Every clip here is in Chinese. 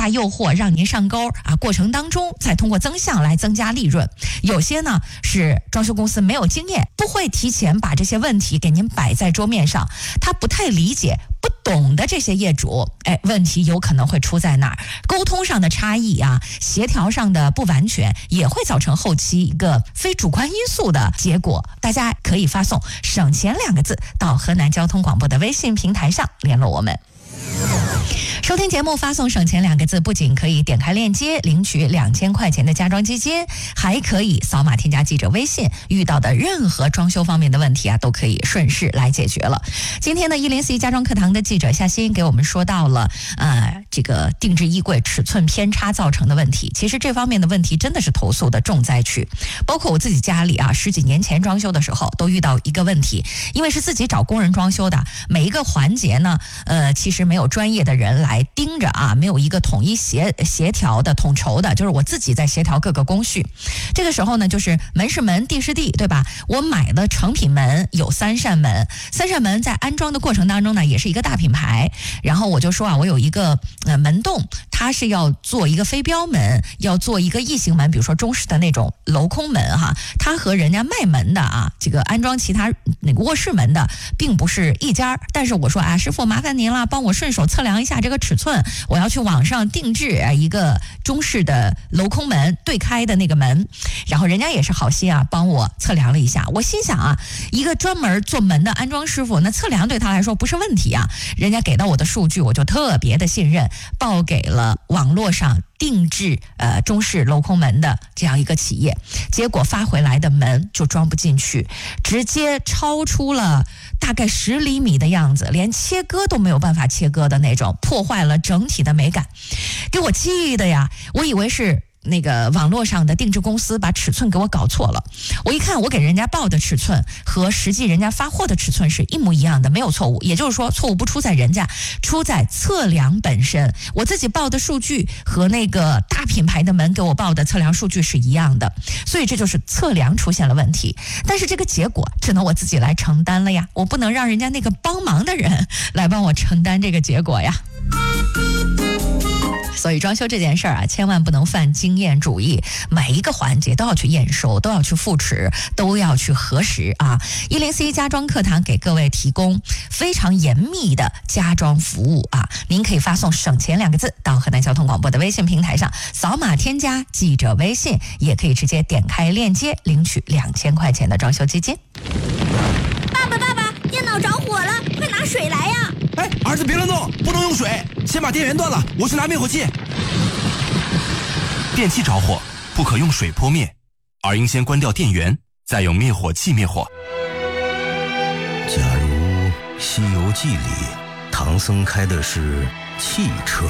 下诱惑让您上钩啊，过程当中再通过增项来增加利润。有些呢是装修公司没有经验，不会提前把这些问题给您摆在桌面上，他不太理解不懂的这些业主，问题有可能会出在哪儿？沟通上的差异啊，协调上的不完全，也会造成后期一个非主观因素的结果。大家可以发送“省钱”2个字到河南交通广播的微信平台上联络我们。收听节目发送“省钱”2个字，不仅可以点开链接领取2000块钱的家装基金，还可以扫码添加记者微信，遇到的任何装修方面的问题啊，都可以顺势来解决了。今天的104家装课堂的记者夏欣给我们说到了这个定制衣柜尺寸偏差造成的问题。其实这方面的问题真的是投诉的重灾区，包括我自己家里啊，10几年前装修的时候都遇到一个问题，因为是自己找工人装修的，每一个环节呢其实没有专业的人来盯着啊，没有一个统一协调的统筹的，就是我自己在协调各个工序。这个时候呢，就是门是门，地是地，对吧？我买的成品门有3扇门，3扇门在安装的过程当中呢，也是一个大品牌。然后我就说啊，我有一个门洞，它是要做一个飞镖门，要做一个异形门，比如说中式的那种镂空门哈，它和人家卖门的啊，这个安装其他那个卧室门的并不是一家。但是我说啊，师傅麻烦您了，帮我顺手测量一下这个尺寸，我要去网上定制一个中式的镂空门对开的那个门。然后人家也是好心啊，帮我测量了一下。我心想啊，一个专门做门的安装师傅，那测量对他来说不是问题啊。人家给到我的数据，我就特别的信任，报给了网络上定制中式镂空门的这样一个企业。结果发回来的门就装不进去，直接超出了大概10厘米的样子，连切割都没有办法切割的那种，破坏了整体的美感。给我气的呀，我以为是那个网络上的定制公司把尺寸给我搞错了。我一看，我给人家报的尺寸和实际人家发货的尺寸是一模一样的，没有错误。也就是说，错误不出在人家，出在测量本身。我自己报的数据和那个大品牌的门给我报的测量数据是一样的，所以这就是测量出现了问题。但是这个结果只能我自己来承担了呀，我不能让人家那个帮忙的人来帮我承担这个结果呀。所以装修这件事儿啊，千万不能犯经验主义，每一个环节都要去验收，都要去复尺，都要去核实啊。104家装课堂给各位提供非常严密的家装服务啊，您可以发送“省钱”2个字到河南交通广播的微信平台上，扫码添加记者微信，也可以直接点开链接领取2000块钱的装修基金。 爸爸，电脑着火了，快拿水来呀！ 儿子别乱动，不能用水，先把电源断了，我去拿灭火器。 电器着火不可用水泼灭，而应先关掉电源，再用灭火器灭火。 假如《西游记》里唐僧开的是汽车，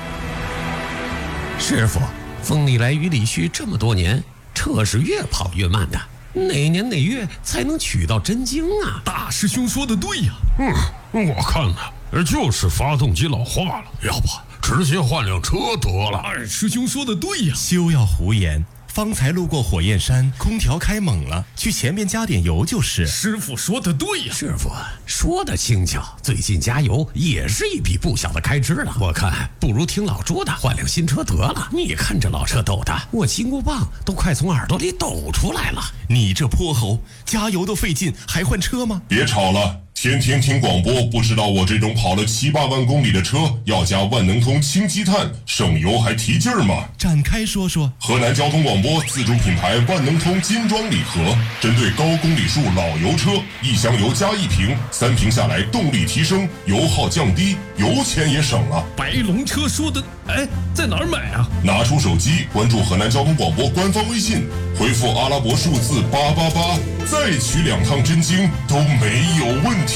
师傅，风里来雨里去这么多年，车是越跑越慢的，哪年哪月才能取到真经啊？ 大师兄说的对呀。我看就是发动机老化了，要不直接换辆车得了。二师兄说的对呀。 休要胡言，方才路过火焰山，空调开猛了，去前面加点油就是。 师傅说的对呀。 师傅说的轻巧，最近加油也是一笔不小的开支了。我看不如听老朱的，换辆新车得了。你看这老车抖的，我金箍棒都快从耳朵里抖出来了。 你这泼猴，加油都费劲，还换车吗？ 别吵了。天天听广播，不知道我这种跑了7、8万公里的车要加万能通氢积碳，省油还提劲儿吗？ 展开说说。 河南交通广播自主品牌万能通金装礼盒，针对高公里数老油车，1箱油加1瓶，3瓶下来动力提升，油耗降低，油钱也省了。 白龙车说的，在哪儿买啊？ 拿出手机关注河南交通广播官方微信，回复阿拉伯数字888，再取2趟真经都没有问题。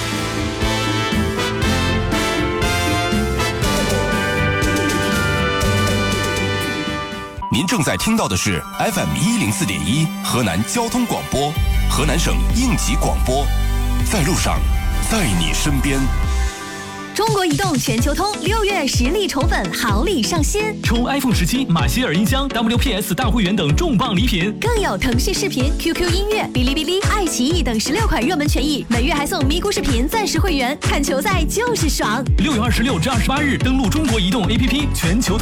您正在听到的是 FM104.1河南交通广播，河南省应急广播，在路上，在你身边。 中国移动全球通6月实力宠粉好礼上新， 抽 iPhone 17、马歇尔音箱、WPS 大会员等重磅礼品， 更有腾讯视频、QQ 音乐、哔哩哔哩、爱奇艺等16款热门权益，每月还送咪咕视频暂时会员，看球赛就是爽。 6月26至28日登录中国移动 APP全球通